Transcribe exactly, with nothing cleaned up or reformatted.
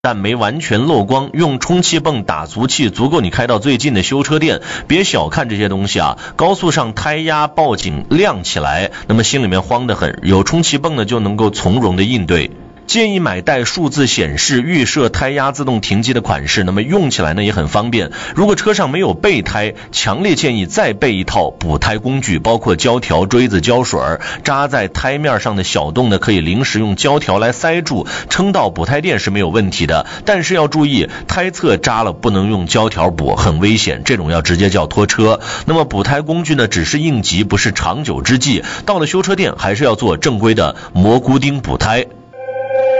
但没完全漏光，用充气泵打足气，足够你开到最近的修车店。别小看这些东西啊，高速上胎压报警亮起来，那么心里面慌得很，有充气泵呢就能够从容的应对。建议买带数字显示预设胎压自动停机的款式，那么用起来呢也很方便。如果车上没有备胎，强烈建议再备一套补胎工具，包括胶条、锥子、胶水，扎在胎面上的小洞呢可以临时用胶条来塞住，撑到补胎店是没有问题的。但是要注意，胎侧扎了不能用胶条补，很危险，这种要直接叫拖车。那么补胎工具呢只是应急，不是长久之计，到了修车店还是要做正规的蘑菇钉补胎。